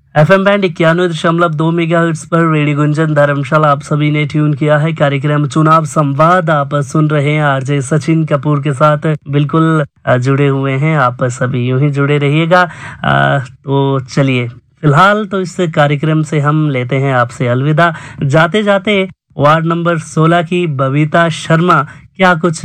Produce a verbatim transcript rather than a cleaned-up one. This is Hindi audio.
एफ एम बैंड इक्यानवे दशमलव दो मेगाहर्ट्ज पर रेडियो गुंजन धर्मशाला आप सभी ने ट्यून किया है। कार्यक्रम चुनाव संवाद आप सुन रहे हैं आरजे सचिन कपूर के साथ बिल्कुल अ, जुड़े हुए हैं। आप सभी यूं ही जुड़े रहिएगा। अ, तो चलिए फिलहाल तो इस कार्यक्रम से हम लेते हैं आपसे अलविदा। जाते जाते वार्ड नंबर सोलह की बबीता शर्मा क्या कुछ